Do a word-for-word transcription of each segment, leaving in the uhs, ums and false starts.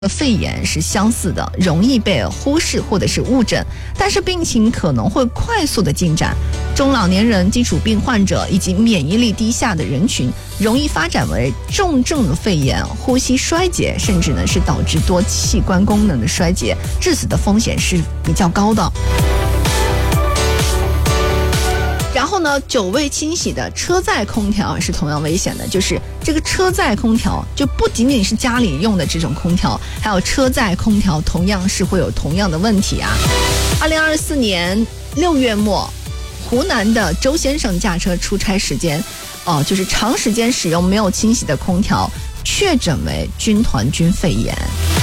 肺炎是相似的，容易被忽视或者是误诊，但是病情可能会快速的进展。中老年人、基础病患者以及免疫力低下的人群，容易发展为重症的肺炎、呼吸衰竭，甚至呢是导致多器官功能的衰竭，致死的风险是比较高的。然后呢，久未清洗的车载空调是同样危险的，就是这个车载空调就不仅仅是家里用的这种空调，还有车载空调同样是会有同样的问题啊。二零二四年六月末，湖南的周先生驾车出差时间，哦、呃，就是长时间使用没有清洗的空调，确诊为军团菌肺炎。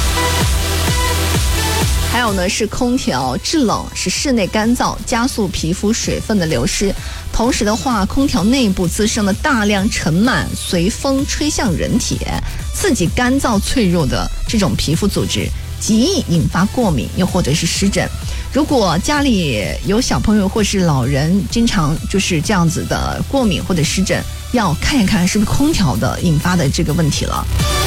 还有呢，是空调制冷，使室内干燥，加速皮肤水分的流失。同时的话，空调内部滋生了大量尘螨，随风吹向人体，刺激干燥脆弱的这种皮肤组织，极易引发过敏，又或者是湿疹。如果家里有小朋友或是老人，经常就是这样子的过敏或者湿疹，要看一看是不是空调的引发的这个问题了。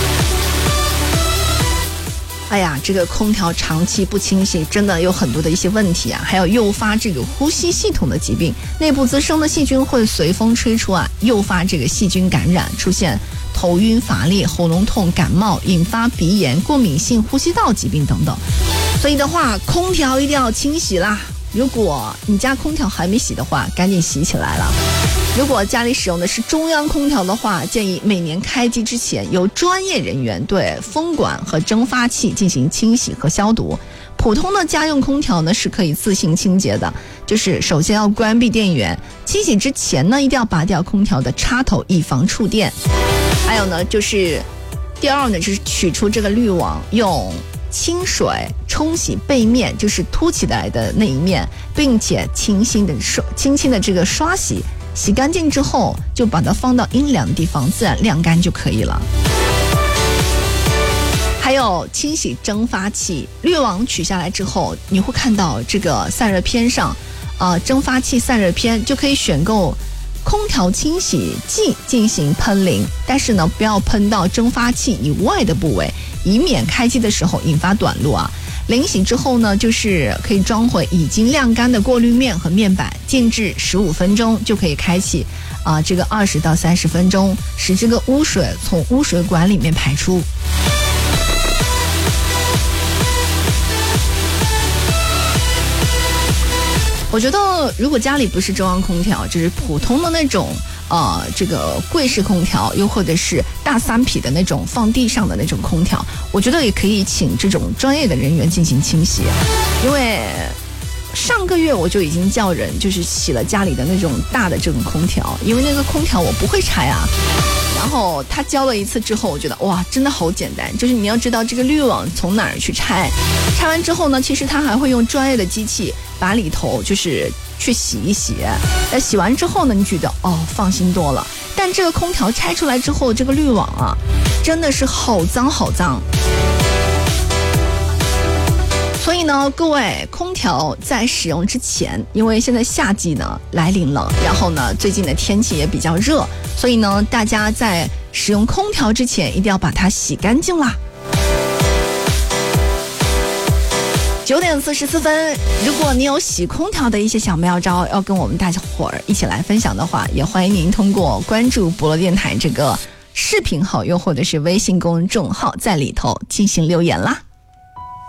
哎呀，这个空调长期不清洗，真的有很多的一些问题啊，还有诱发这个呼吸系统的疾病，内部滋生的细菌会随风吹出啊，诱发这个细菌感染，出现头晕乏力、喉咙痛、感冒，引发鼻炎、过敏性呼吸道疾病等等。所以的话，空调一定要清洗啦。如果你家空调还没洗的话，赶紧洗起来了。如果家里使用的是中央空调的话，建议每年开机之前由专业人员对风管和蒸发器进行清洗和消毒。普通的家用空调呢是可以自行清洁的，就是首先要关闭电源，清洗之前呢一定要拔掉空调的插头，以防触电。还有呢就是第二呢就是取出这个滤网，用清水冲洗背面，就是凸起来的那一面，并且轻轻的刷轻轻的这个刷洗，洗干净之后就把它放到阴凉的地方自然晾干就可以了。还有清洗蒸发器，滤网取下来之后，你会看到这个散热片上呃，蒸发器散热片就可以选购空调清洗剂进行喷淋，但是呢不要喷到蒸发器以外的部位，以免开机的时候引发短路啊。淋洗之后呢，就是可以装回已经晾干的过滤面和面板，静置十五分钟就可以开启啊、呃，这个二十到三十分钟，使这个污水从污水管里面排出。我觉得如果家里不是中央空调，就是普通的那种呃，这个柜式空调，又或者是大三匹的那种放地上的那种空调，我觉得也可以请这种专业的人员进行清洗。因为上个月我就已经叫人就是洗了家里的那种大的这种空调，因为那个空调我不会拆啊。然后他教了一次之后，我觉得哇，真的好简单，就是你要知道这个滤网从哪儿去拆，拆完之后呢，其实他还会用专业的机器把里头就是去洗一洗，呃，洗完之后呢，你觉得哦放心多了。但这个空调拆出来之后，这个滤网啊，真的是好脏好脏。所以呢，各位空调在使用之前，因为现在夏季呢来临了，然后呢最近的天气也比较热，所以呢大家在使用空调之前一定要把它洗干净啦。九点四十四分，如果你有洗空调的一些小妙招要跟我们大家伙儿一起来分享的话，也欢迎您通过关注博乐电台这个视频号又或者是微信公众号在里头进行留言啦。